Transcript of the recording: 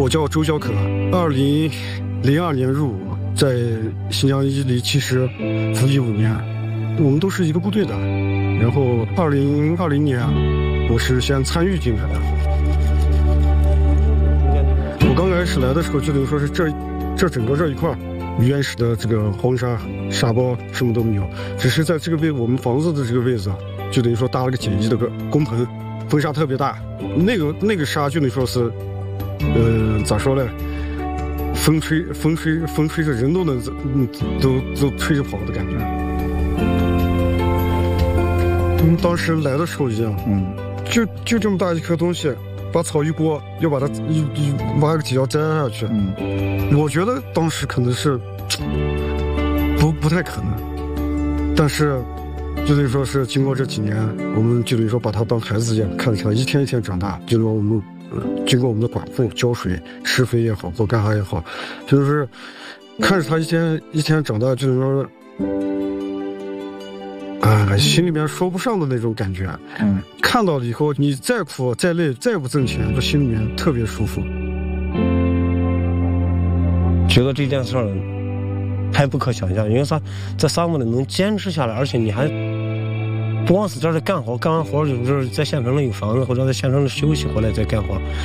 我叫周小可，2002年入伍，在新疆伊犁其实服役5年，我们都是一个部队的。然后2020年，我是先参与进来的。我刚开始来的时候，就等于说是这整个这一块原始的这个黄沙沙包什么都没有，只是在这个位我们房子的这个位置，就等于说搭了个简易的个工棚，风沙特别大，那个沙就等于说是，咋说呢？风吹着人都能都吹着跑的感觉。当时来的时候一样，就这么大一颗东西，把草一拨，要把它挖个几条摘下去。我觉得当时可能是不太可能，但是就等于说是经过这几年，我们就等于说把它当孩子一样看起来，一天一天长大，就说我们经过我们的管护、浇水、施肥也好，或干啥也好，就是看着它一天一天长大，就是说。心里面说不上的那种感觉。看到了以后，你再苦再累再不挣钱，这心里面特别舒服。 觉得这件事儿太不可想象，因为啥，在沙漠里能坚持下来，而且你还不光是在这干活，干完活就是在县城里有房子，或者在县城里休息回来再干活。